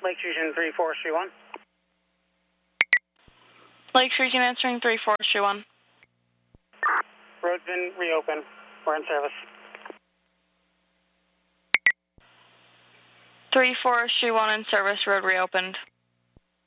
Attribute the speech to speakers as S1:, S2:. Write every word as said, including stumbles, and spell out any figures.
S1: Lake Fusion three four three one.
S2: Lake Fusion answering three four three one.
S1: Road's been reopened. We're in service.
S2: three four three one in service, road reopened.